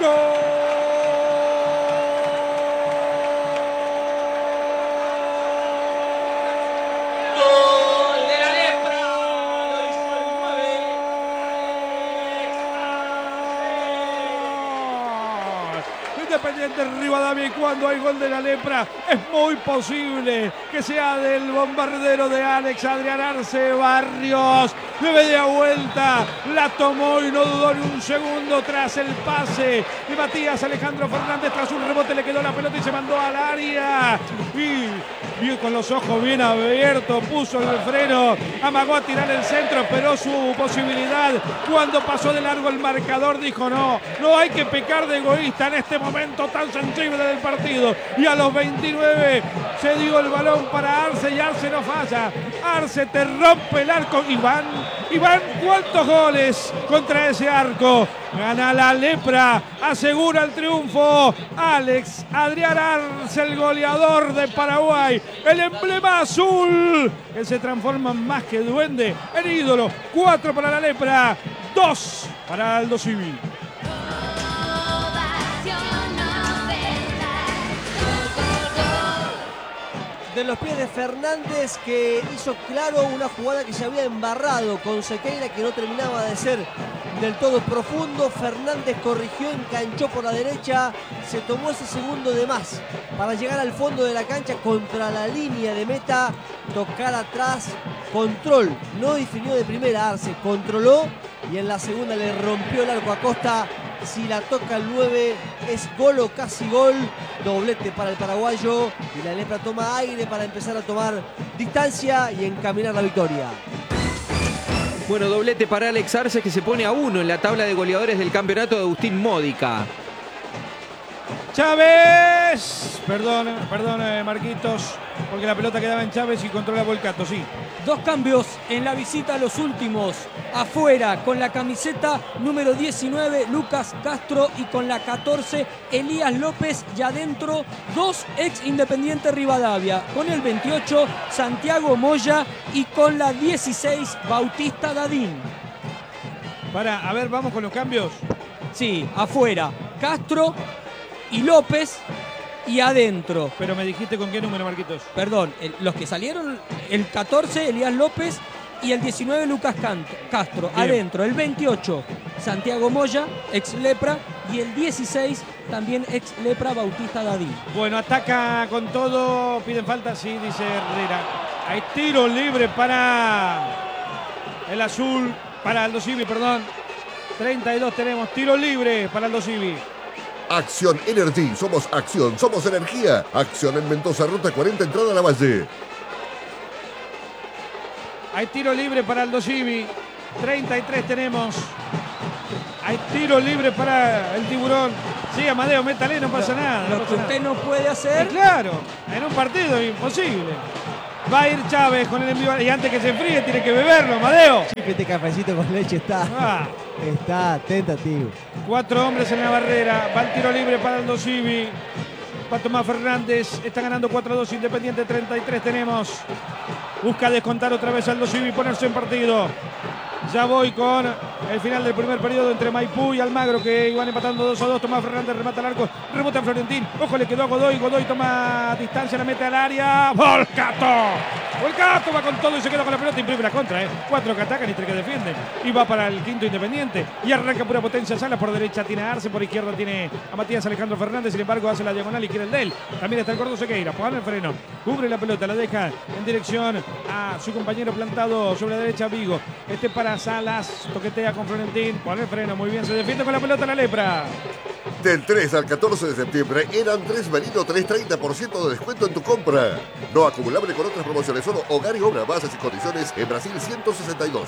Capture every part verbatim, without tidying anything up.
Independiente Rivadavia, y cuando hay gol de la Lepra es muy posible que sea del bombardero de Alex Adrián Arce Barrios. De media vuelta la tomó y no dudó ni un segundo tras el pase de Matías Alejandro Fernández. Tras un rebote le quedó la pelota y se mandó al área y vio con los ojos bien abiertos, puso el freno, amagó a tirar el centro, esperó su posibilidad. Cuando pasó de largo el marcador dijo no, no hay que pecar de egoísta en este momento tan sensible del partido. Y a los veintinueve se dio el balón para Arce y Arce no falla. Arce te rompe el arco. Iván, Iván, ¿cuántos goles contra ese arco? Gana la Lepra, asegura el triunfo Alex Adrián Arce, el goleador de Paraguay, el emblema azul que se transforma más que duende en ídolo. Cuatro para la Lepra, dos para Aldo Civi. De los pies de Fernández, que hizo claro una jugada que se había embarrado con Sequeira, que no terminaba de ser del todo profundo. Fernández corrigió, enganchó por la derecha, se tomó ese segundo de más para llegar al fondo de la cancha contra la línea de meta, tocar atrás, control, no definió de primera Arce, controló y en la segunda le rompió el arco a Costa. Si la toca el nueve es gol o casi gol. Doblete para el paraguayo y la Lepra toma aire para empezar a tomar distancia y encaminar la victoria. Bueno, doblete para Alex Arce, que se pone a uno en la tabla de goleadores del campeonato de Agustín Módica. Chávez, perdón, perdón Marquitos, porque la pelota quedaba en Chávez y controla Volcato, sí. Dos cambios en la visita a los últimos. Afuera, con la camiseta número diecinueve, Lucas Castro, y con la catorce, Elías López. Y adentro, dos ex Independiente Rivadavia. Con el veintiocho, Santiago Moya, y con la dieciséis, Bautista Dadín. Para, a ver, vamos con los cambios. Sí, afuera, Castro y López, y adentro. Pero me dijiste con qué número, Marquitos. Perdón, el, los que salieron, el catorce, Elías López, y el diecinueve, Lucas Castro. Bien. Adentro, el veintiocho, Santiago Moya, ex Lepra, y el dieciséis, también ex Lepra, Bautista Dadín. Bueno, ataca con todo, piden falta, sí, dice Herrera. Hay tiro libre para el azul, para Aldo Civi, perdón. treinta y dos tenemos, tiro libre para Aldo Civi. Acción Energy, somos acción, somos energía. Acción en Mendoza, ruta cuarenta, entrada a la Valle. Hay tiro libre para Aldo Civi, treinta y tres tenemos. Hay tiro libre para el Tiburón. Sí, Amadeo, métale, no pasa nada. Lo no que pasa usted nada. no puede hacer. Y claro, en un partido imposible. Va a ir Chávez con el envío y antes que se enfríe tiene que beberlo, Amadeo. Sí, que este cafecito con leche está, Ah. está tentativo. Cuatro hombres en la barrera. Va el tiro libre para Aldo Civi. Va Tomás Fernández. Está ganando cuatro a dos. Independiente, treinta y tres tenemos. Busca descontar otra vez Aldo Civi y ponerse en partido. Ya voy con el final del primer periodo entre Maipú y Almagro, que iban empatando dos a dos. Tomás Fernández remata al arco, rebota en Florentín. Ojo, le quedó a Godoy. Godoy toma distancia, la mete al área. ¡Volcato! Volcato va con todo y se queda con la pelota. Imprime la contra, ¿eh? Cuatro que atacan y tres que defienden. Y va para el quinto Independiente. Y arranca pura potencia Salas. Por derecha tiene a Arce, por izquierda tiene a Matías Alejandro Fernández. Sin embargo, hace la diagonal y quiere el de él. También está el gordo Sequeira. Pone el freno. Cubre la pelota, la deja en dirección a su compañero plantado sobre la derecha, Vigo. Este para Salas, toquetea con Florentín, pone el freno, muy bien, se defiende con la pelota la Lepra. Del tres al catorce de septiembre, eran tres Merino, tres treinta por ciento de descuento en tu compra. No acumulable con otras promociones, solo hogar y obra, bases y condiciones en Brasil ciento sesenta y dos.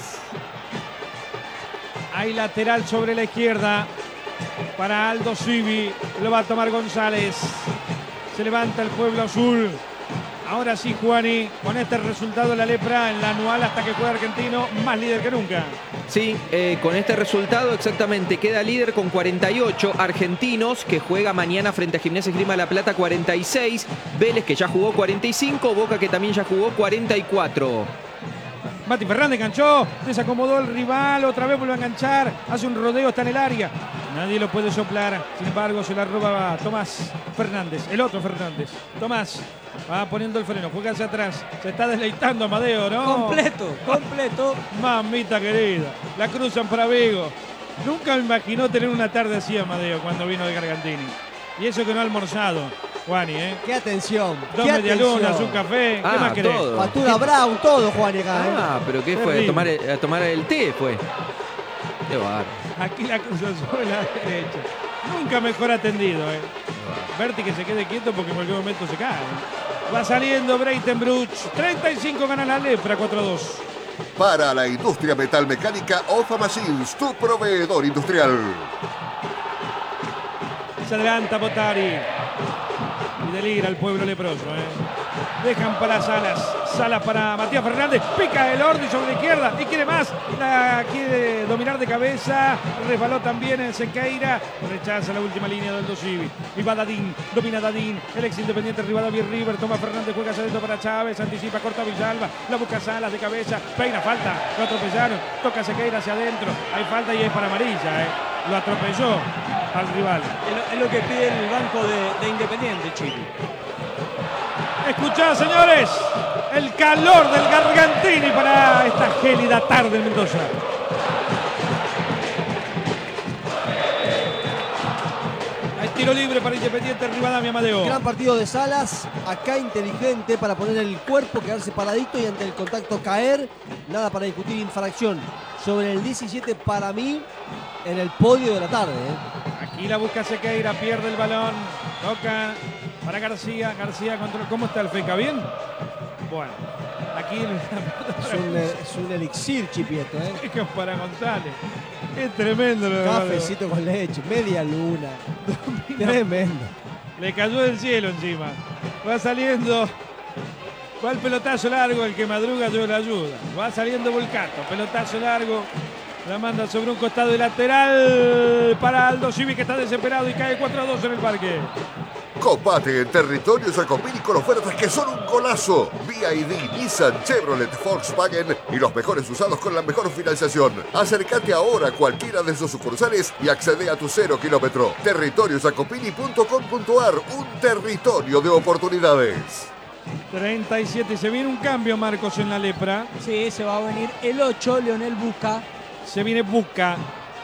Hay lateral sobre la izquierda para Aldo Civi, lo va a tomar González. Se levanta el Pueblo Azul. Ahora sí, Juani, con este resultado la Lepra en la anual hasta que juegue Argentino, más líder que nunca. Sí, eh, con este resultado exactamente queda líder con cuarenta y ocho. Argentinos, que juega mañana frente a Gimnasia Esgrima La Plata, cuarenta y seis. Vélez, que ya jugó cuarenta y cinco. Boca, que también ya jugó cuarenta y cuatro. Mati Fernández enganchó, desacomodó el rival, otra vez vuelve a enganchar, hace un rodeo, está en el área. Nadie lo puede soplar. Sin embargo, se la roba Tomás Fernández. El otro Fernández. Tomás va poniendo el freno. Juega hacia atrás. Se está deleitando Amadeo, ¿no? Completo, completo. Mamita querida. La cruzan para Vigo. Nunca me imaginó tener una tarde así Amadeo cuando vino de Gargantini. Y eso que no ha almorzado, Juani, ¿eh? ¡Qué atención! Dos qué medialunas, atención. un café. ¿Qué Ah, más querés? todo. Factura Brown, todo, Juan, acá, ¿eh? Ah, pero ¿qué fue? ¿A Terrible. tomar, el, a tomar el té fue? Qué bárbaro. Aquí la cruzan sobre la derecha. Nunca mejor atendido, ¿eh? Berti que se quede quieto porque en cualquier momento se cae. ¿eh? Va saliendo Breitenbruch. treinta y cinco gana la Lepra, cuatro a dos. Para la industria metalmecánica, Ofa Machines, tu proveedor industrial. Se adelanta Botari. Y delira el pueblo leproso, ¿eh? Dejan para Salas. Salas para Matías Fernández. Pica el Ordi sobre la izquierda. Y quiere más. La quiere dominar de cabeza. Resbaló también en Sequeira. Rechaza la última línea del Dosivi. Y va Dadín. Domina Dadín. El ex independiente Rivadavia River. Toma Fernández. Juega hacia adentro para Chávez. Anticipa. Corta Villalba. La busca Salas de cabeza. Peina. Falta. Lo atropellaron. Toca Sequeira hacia adentro. Hay falta y es para amarilla, ¿eh? Lo atropelló al rival. Es lo, es lo que pide el banco de, de Independiente, Chipi. Escuchá, señores, el calor del Gargantini para esta gélida tarde en Mendoza. Hay tiro libre para Independiente Rivadavia, Amadeo. Gran partido de Salas, acá inteligente para poner el cuerpo, quedarse paradito y ante el contacto caer. Nada para discutir, infracción sobre el diecisiete para mí en el podio de la tarde. ¿eh? Aquí la busca Sequeira, pierde el balón, toca para García, García controla. ¿Cómo está el Feca? ¿Bien? Bueno, aquí Es un, es un elixir, Chipieto. ¿eh? es para González. Es tremendo lo de Amadeo. Cafecito con leche, media luna. Tremendo. Le cayó del cielo encima. Va saliendo. Va el pelotazo largo, el que madruga yo le ayuda. Va saliendo Volcato. Pelotazo largo. La manda sobre un costado de lateral para Aldo Civi, que está desesperado y cae cuatro a dos en el parque. Copate en territorio Jacopini con ofertas que son un golazo. B I D, Nissan, Chevrolet, Volkswagen y los mejores usados con la mejor financiación. Acércate ahora a cualquiera de sus sucursales y accede a tu cero kilómetro. territorio jacopini punto com punto ar, un territorio de oportunidades. treinta y siete. Se viene un cambio, Marcos, en la Lepra. Sí, se va a venir el ocho, Leonel Busca. Se viene Busca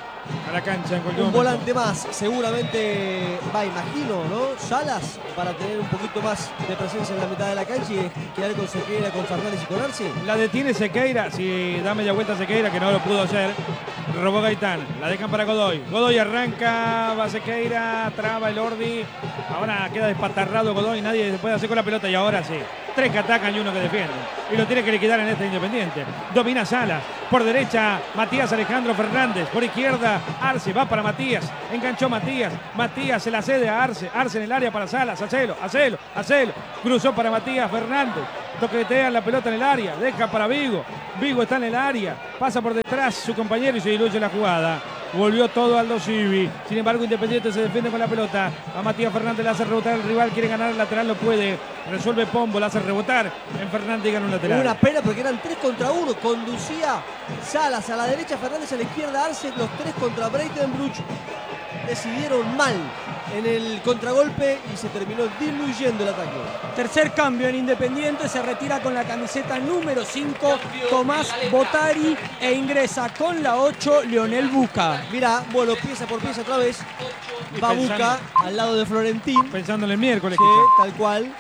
a la cancha en cualquier Un momento. volante más, seguramente va, imagino, ¿no? Salas, para tener un poquito más de presencia en la mitad de la cancha y quedar con Sequeira, con Fernández y con Arce. La detiene Sequeira, si da media vuelta Sequeira, que no lo pudo hacer. Robó Gaitán, la dejan para Godoy. Godoy arranca, va Sequeira, traba el Ordi. Ahora queda despatarrado Godoy, nadie se puede hacer con la pelota y ahora sí. Tres que atacan y uno que defiende. Y lo tiene que liquidar en este Independiente. Domina Salas. Por derecha, Matías Alejandro Fernández. Por izquierda, Arce. Va para Matías. Enganchó Matías. Matías se la cede a Arce. Arce en el área para Salas. Hacelo, hacelo, hacelo. Cruzó para Matías Fernández. Toquetea la pelota en el área. Deja para Vigo. Vigo está en el área. Pasa por detrás su compañero y se diluye la jugada. Volvió todo Aldo Civi. Sin embargo, Independiente se defiende con la pelota. A Matías Fernández le hace rebotar el rival. Quiere ganar el lateral, no puede. Resuelve Pombo, le hace rebotar en Fernández y gana un lateral. Una pena porque eran tres contra uno. Conducía Salas a la derecha, Fernández a la izquierda, Arce, los tres contra Breitenbruch. Decidieron mal en el contragolpe y se terminó diluyendo el ataque. Tercer cambio en Independiente, se retira con la camiseta número cinco Tomás Botari e ingresa con la ocho Leonel Busca. Mirá, bueno, pieza por pieza otra vez. Y Va pensando- Busca al lado de Florentín. Pensando en el miércoles. Sí, quizá. tal cual.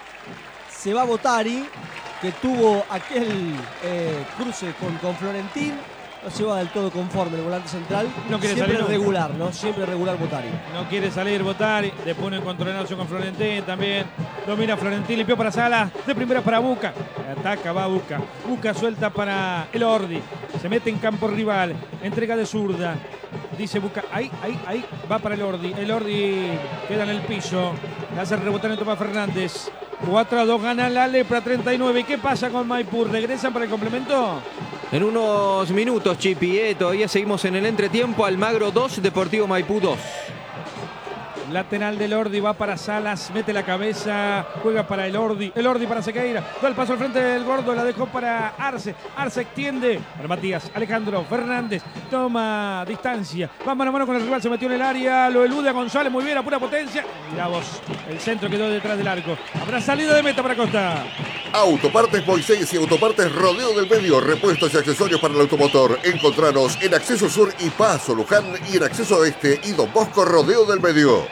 Se va Botari, que tuvo aquel eh, cruce con, con Florentín. No se va del todo conforme el volante central. No quiere Siempre salir nunca. regular, ¿no? Siempre regular Botari. No quiere salir Botari. Después un encontronazo con Florentín también. Domina Florentín, limpió para Salas. De primera para Busca. Ataca, va Busca. Busca suelta para el Ordi. Se mete en campo rival. Entrega de zurda. Dice Busca. Ahí, ahí, ahí. Va para el Ordi. El Ordi queda en el piso. Le hace rebotar en Tomás Fernández. cuatro a dos gana la Lepra, treinta y nueve. ¿Y qué pasa con Maipú? ¿Regresan para el complemento? En unos minutos, Chipi, ¿eh? Todavía seguimos en el entretiempo. Almagro dos, Deportivo Maipú dos. Lateral del Ordi, va para Salas, mete la cabeza, juega para el Ordi, el Ordi para Sequeira, da el paso al frente del Gordo, la dejó para Arce, Arce extiende para Matías, Alejandro Fernández, toma distancia, va mano a mano con el rival, se metió en el área, lo elude a González, muy bien, a pura potencia, mirá vos, el centro quedó detrás del arco, habrá salida de meta para Costa. Autopartes Moisés y Autopartes Rodeo del Medio, repuestos y accesorios para el automotor. Encontranos en Acceso Sur y Paso Luján y en Acceso Oeste y Don Bosco Rodeo del Medio.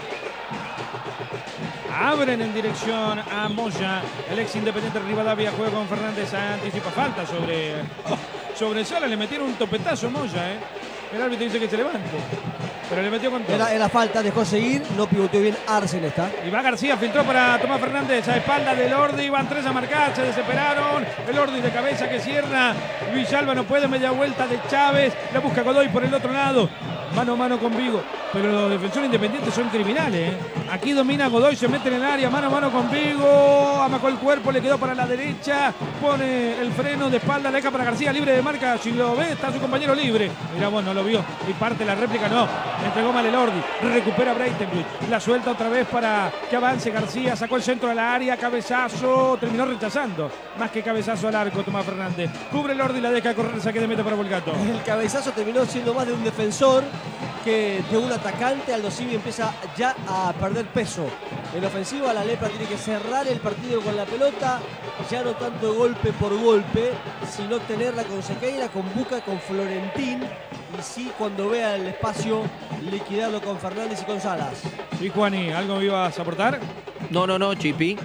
Abren en dirección a Moya. El ex Independiente Rivadavia juega con Fernández. Anticipa falta sobre, oh, sobre Sala. Le metieron un topetazo a Moya. Eh. El árbitro dice que se levante. Pero le metió con todo. Era, era falta, dejó seguir. No pivoteó bien Arce en esta. Y va García, filtró para Tomás Fernández. A espalda del Ordi. Van tres a marcar. Se desesperaron. El Ordi de cabeza que cierra. Villalba no puede. Media vuelta de Chávez. La busca Godoy por el otro lado. Mano a mano con Vigo. Pero los defensores independientes son criminales. ¿eh? Aquí domina Godoy, se mete en el área. Mano a mano con Vigo. Amacó el cuerpo, le quedó para la derecha. Pone el freno de espalda, la deja para García. Libre de marca. Si lo ve, está su compañero libre. Mirá vos, no lo vio. Y parte la réplica, no. Entregó mal el Ordi. Recupera Breitenbrich. La suelta otra vez para que avance García. Sacó el centro a la área. Cabezazo. Terminó rechazando. Más que cabezazo al arco, Tomás Fernández. Cubre el Ordi y la deja correr. Saque de meta para Volcato. El cabezazo terminó siendo más de un defensor que de un atacante. Aldo Civi empieza ya a perder peso en ofensiva. La Lepra tiene que cerrar el partido con la pelota, ya no tanto golpe por golpe, sino tenerla con Sequeira, con Buca, con Florentín, y sí, cuando vea el espacio, liquidarlo con Fernández y con Salas. Sí, Juani, ¿algo me ibas a aportar? No, no, no, Chipi.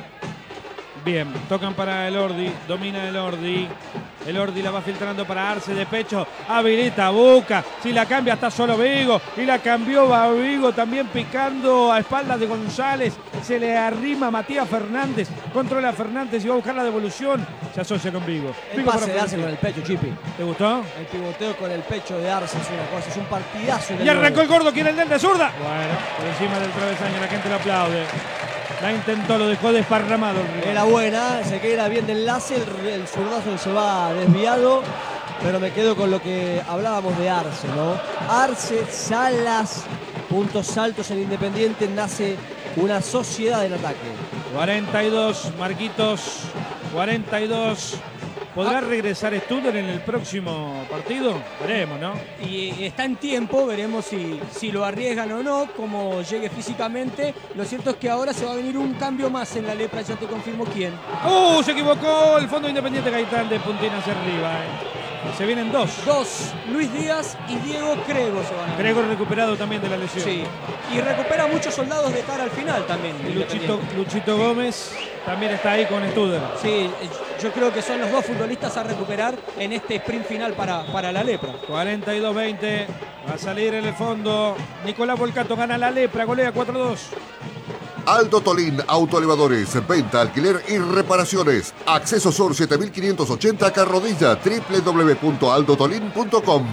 Bien, tocan para el Ordi, domina el Ordi. El Ordi la va filtrando para Arce de pecho. Habilita Buca. Si la cambia está solo Vigo. Y la cambió va Vigo también picando a espaldas de González. Se le arrima Matías Fernández. Controla a Fernández y va a buscar la devolución. Se asocia con Vigo. El Vigo pase para de Arce con el pecho, Chipi. ¿Te gustó? El pivoteo con el pecho de Arce es una cosa, es un partidazo. Y arrancó el Gordo. ¿Quiere el del de zurda? Bueno, por encima del travesaño. La gente lo aplaude. La intentó, lo dejó desparramado. Era buena, se queda bien de enlace, el, el zurdazo se va desviado, pero me quedo con lo que hablábamos de Arce, ¿no? Arce, Salas, puntos altos en Independiente, nace una sociedad en ataque. cuarenta y dos, Marquitos, cuarenta y dos. ¿Podrá regresar Studer en el próximo partido? Veremos, ¿no? Y está en tiempo, veremos si, si lo arriesgan o no, cómo llegue físicamente. Lo cierto es que ahora se va a venir un cambio más en la Lepra, ya te confirmo quién. ¡Uh! Se equivocó el Fondo Independiente Gaitán de puntín hacia arriba. ¿eh? Se vienen dos. Dos, Luis Díaz y Diego Crego se van a Crego recuperado también de la lesión. Sí, y recupera muchos soldados de cara al final también. Y Luchito, Luchito Gómez también está ahí con Studer. Sí, yo creo que son los dos futbolistas a recuperar en este sprint final para, para la Lepra. cuarenta y dos veinte. Va a salir en el fondo. Nicolás Volcato gana la Lepra, golea cuatro a dos. Aldo Tolín, autoelevadores, venta, alquiler y reparaciones. Acceso Sur siete mil quinientos ochenta Carrodilla, doble u doble u doble u punto aldo tolín punto com.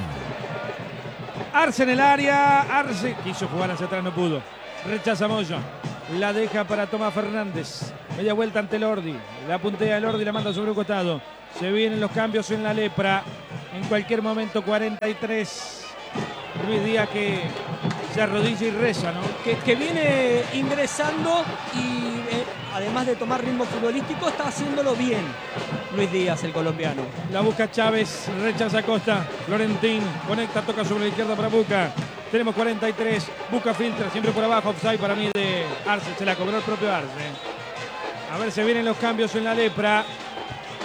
Arce en el área, Arce quiso jugar hacia atrás, no pudo. Rechaza Moya, la deja para Tomás Fernández. Media vuelta ante el Ordi, la puntea el Ordi, la manda sobre un costado. Se vienen los cambios en la Lepra. En cualquier momento, cuarenta y tres. Luis Díaz que se arrodilla y reza, ¿no? Que, que viene ingresando y eh, además de tomar ritmo futbolístico, está haciéndolo bien Luis Díaz, el colombiano. La busca Chávez, rechaza Costa. Florentín conecta, toca sobre la izquierda para Buca. Tenemos cuarenta y tres. Buca filtra, siempre por abajo. Offside para mí de Arce. Se la cobró el propio Arce. A ver, se vienen los cambios en la Lepra.